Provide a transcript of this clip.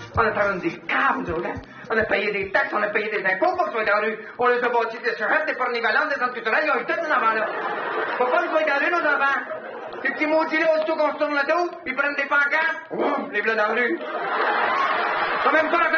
On a parlé des caves, nous autres, hein? On a payé des taxes, on a payé des impôts pour qu'ils soient dans la rue. On les a bâtis des charrettes, des pornivalantes, des centres culturels, ils ont eu tout en avant, là. Faut pas qu'ils soient dans la rue, nos enfants. Ces petits maudits-là, aussitôt qu'on se tourne le dos, ils prennent des pancartes, ouf, les bleus dans la rue. Quand même pas la